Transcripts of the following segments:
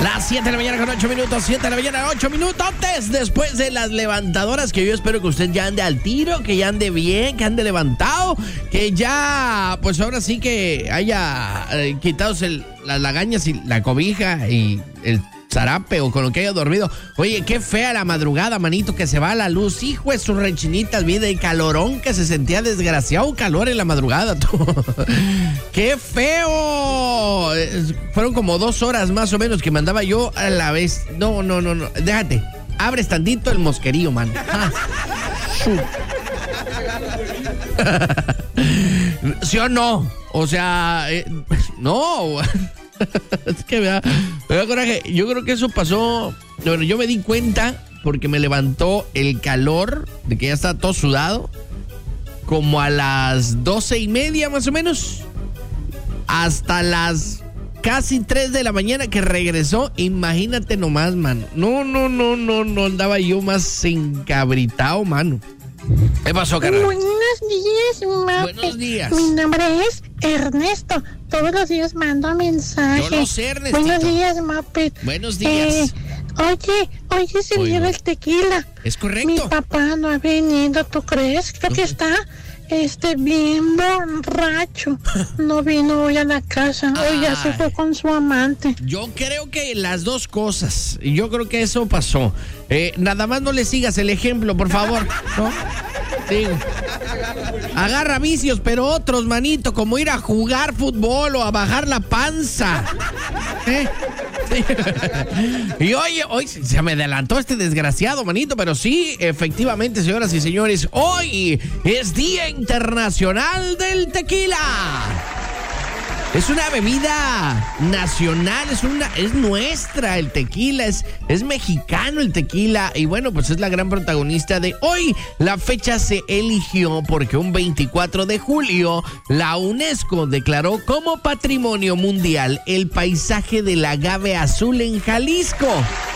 Las 7 de la mañana con 8 minutos, 7 de la mañana, 8 minutos después de las levantadoras, que yo espero que usted ya ande al tiro, que ya ande bien, que ande levantado, que ya, pues ahora sí que haya quitado las lagañas y la cobija y el zarape o con lo que haya dormido. Oye, qué fea la madrugada, manito, que se va a la luz. Hijo de sus rechinitas, vida, y calorón que se sentía, desgraciado calor en la madrugada. ¡Qué feo! Fueron como 2 horas más o menos que me andaba yo a la vez. No. Déjate. Abres tantito el mosquerío, man. ¿Sí o no? O sea, no. Es que me da coraje. Yo creo que eso pasó. Bueno, yo me di cuenta porque me levantó el calor de que ya estaba todo sudado, como a las 12:30 más o menos, hasta las casi 3 de la mañana que regresó. Imagínate nomás, mano. No, andaba yo más encabritado, mano. ¿Qué pasó, carnal? Buenos días, Mape. Buenos días. Mi nombre es Ernesto. Todos los días mando mensajes. Yo lo sé, Ernestito. Buenos días, Mape. Buenos días. Oye, se lleva el tequila. Es correcto. Mi papá no ha venido, ¿tú crees? Creo que está bien borracho. No vino hoy a la casa. Hoy ya se fue con su amante. Yo creo que las dos cosas. Yo creo que eso pasó. Nada más no le sigas el ejemplo, por favor, ¿no? Digo, agarra vicios, pero otros, manito, como ir a jugar fútbol o a bajar la panza. Sí. Y hoy se me adelantó este desgraciado, manito, pero sí, efectivamente, señoras y señores, hoy es Día Internacional del Tequila. Es una bebida nacional, es nuestra el tequila, es mexicano el tequila, y bueno, pues es la gran protagonista de hoy. La fecha se eligió porque un 24 de julio la UNESCO declaró como Patrimonio Mundial el paisaje del agave azul en Jalisco.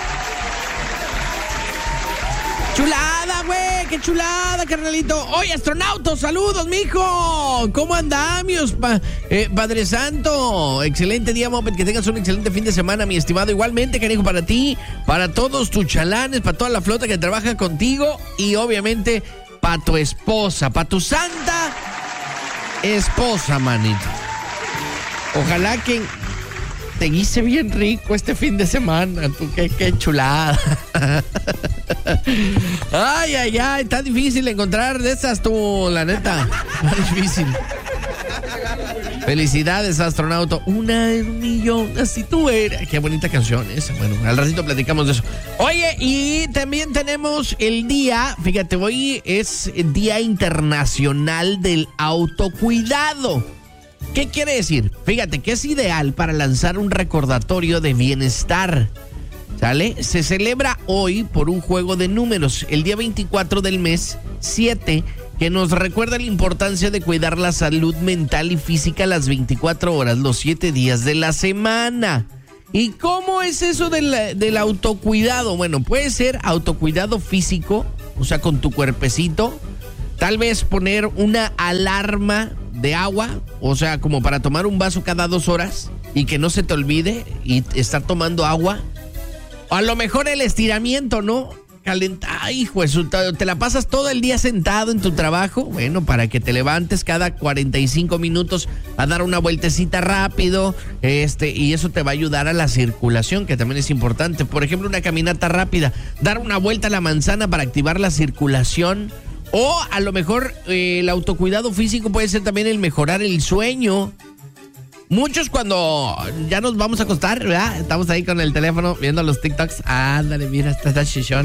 ¡Chulada, güey! ¡Qué chulada, carnalito! ¡Oye, astronauta! ¡Saludos, mijo! ¿Cómo andamos, Padre Santo? Excelente día, Moped. Que tengas un excelente fin de semana, mi estimado. Igualmente, cariño, para ti, para todos tus chalanes, para toda la flota que trabaja contigo y, obviamente, para tu esposa, para tu santa esposa, manito. Ojalá que te guise bien rico este fin de semana. Tú, qué chulada. Ay, está difícil encontrar de esas, tú, la neta. Está difícil. Felicidades, astronauta. Una en un millón, así tú eres. Qué bonita canción esa. Bueno, al ratito platicamos de eso. Oye, y también tenemos el día, fíjate, hoy es el Día Internacional del Autocuidado. ¿Qué quiere decir? Fíjate que es ideal para lanzar un recordatorio de bienestar. ¿Sale? Se celebra hoy por un juego de números, el día 24 del mes 7, que nos recuerda la importancia de cuidar la salud mental y física las 24 horas, los 7 días de la semana. ¿Y cómo es eso del autocuidado? Bueno, puede ser autocuidado físico, o sea, con tu cuerpecito. Tal vez poner una alarma de agua, o sea, como para tomar un vaso cada 2 horas y que no se te olvide y estar tomando agua. O a lo mejor el estiramiento, ¿no? Ay, hijo, te la pasas todo el día sentado en tu trabajo. Bueno, para que te levantes cada 45 minutos a dar una vueltecita rápido, y eso te va a ayudar a la circulación, que también es importante. Por ejemplo, una caminata rápida, dar una vuelta a la manzana para activar la circulación. O a lo mejor el autocuidado físico puede ser también el mejorar el sueño. Muchos cuando ya nos vamos a acostar, ¿verdad? Estamos ahí con el teléfono viendo los TikToks. Ándale, mira, está chichón.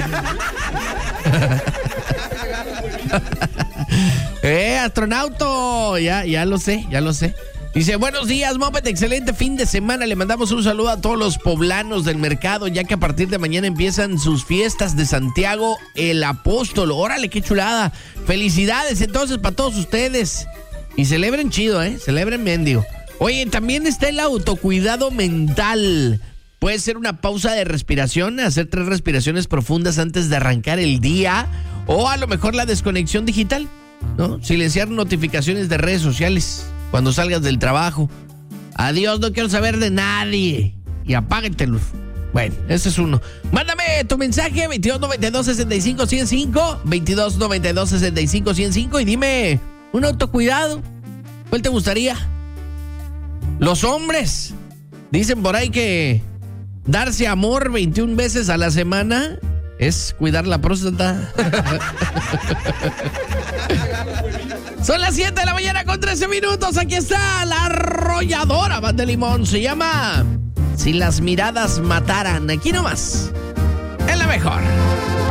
Astronauta, ya lo sé. Dice, buenos días, Moped, excelente fin de semana. Le mandamos un saludo a todos los poblanos del mercado, ya que a partir de mañana empiezan sus fiestas de Santiago el Apóstol. Órale, qué chulada. Felicidades entonces para todos ustedes. Y celebren chido, celebren mendigo. Oye, también está el autocuidado mental. Puede ser una pausa de respiración, hacer 3 respiraciones profundas antes de arrancar el día. O a lo mejor la desconexión digital, ¿no? Silenciar notificaciones de redes sociales cuando salgas del trabajo. Adiós, no quiero saber de nadie. Y apáguentelos. Bueno, ese es uno. Mándame tu mensaje 2292-65-105, 2292-65-105 y dime un autocuidado. ¿Cuál te gustaría? Los hombres dicen por ahí que darse amor 21 veces a la semana es cuidar la próstata. Son las 7 de la mañana con 13 minutos. Aquí está la arrolladora Banda de Limón. Se llama Si las miradas mataran. Aquí nomás. Es la mejor.